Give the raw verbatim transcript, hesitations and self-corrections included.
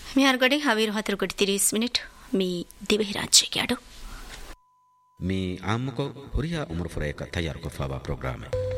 මිහාරගඩේ හවීරු හතරුකට තිරිස් minute මේ දිවෙහි රාජ්‍යයට මේ ආම්මකෝ හොරියා උමර ෆරේක තයාර කොෆාවා programme